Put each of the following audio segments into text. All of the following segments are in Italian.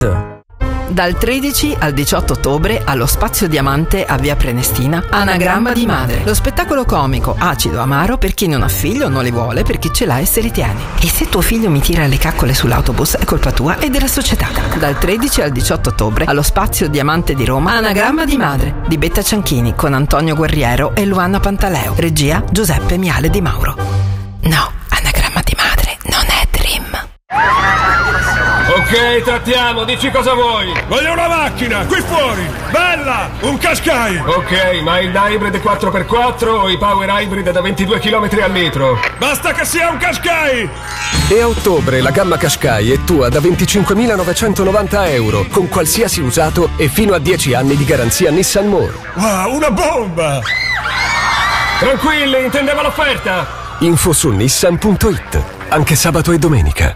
Dal 13 al 18 ottobre allo Spazio Diamante a Via Prenestina, Anagramma di Madre. Lo spettacolo comico acido amaro per chi non ha figlio o non li vuole, per chi ce l'ha e se li tiene. E se tuo figlio mi tira le caccole sull'autobus è colpa tua e della società. Dal 13 al 18 ottobre allo Spazio Diamante di Roma, Anagramma di Madre di Betta Cianchini con Antonio Guerriero e Luana Pantaleo. Regia Giuseppe Miale Di Mauro. No, Anagramma di Madre non è Dream. Ok, trattiamo, dici cosa vuoi. Voglio una macchina, qui fuori, bella, un Qashqai. Ok, ma il hybrid 4x4 o i power hybrid da 22 km al litro? Basta che sia un Qashqai. E a ottobre la gamma Qashqai è tua da 25.990 euro, con qualsiasi usato e fino a 10 anni di garanzia Nissan More. Wow, una bomba. Tranquilli, intendevo l'offerta. Info su nissan.it, anche sabato e domenica.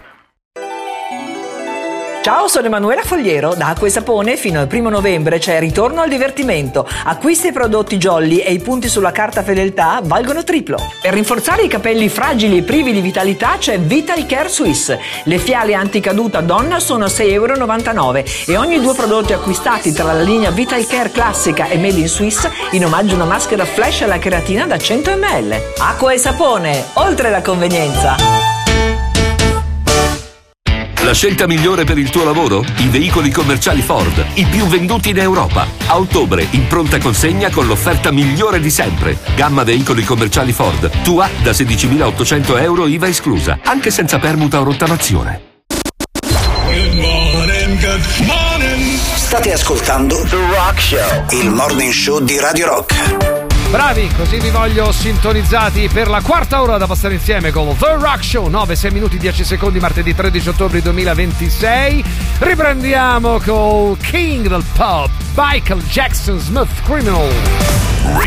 Ciao, sono Emanuela Fogliero. Da Acqua e Sapone fino al 1 novembre c'è Ritorno al divertimento. Acquisti i prodotti Jolly e i punti sulla carta fedeltà valgono triplo. Per rinforzare i capelli fragili e privi di vitalità c'è Vital Care Swiss. Le fiale anticaduta donna sono a 6,99 € e ogni 2 prodotti acquistati tra la linea Vital Care classica e Made in Swiss in omaggio a una maschera flash alla keratina da 100 ml. Acqua e Sapone, oltre la convenienza. La scelta migliore per il tuo lavoro? I veicoli commerciali Ford, i più venduti in Europa. A ottobre, in pronta consegna con l'offerta migliore di sempre. Gamma veicoli commerciali Ford, tua da 16.800 euro IVA esclusa, anche senza permuta o rottamazione. Good morning, good morning. State ascoltando The Rock Show, il morning show di Radio Rock. Bravi, così vi voglio sintonizzati per la quarta ora da passare insieme con The Rock Show. 9, 6 minuti, 10 secondi, martedì 13 ottobre 2026. Riprendiamo con King del Pop, Michael Jackson, Smooth Criminal.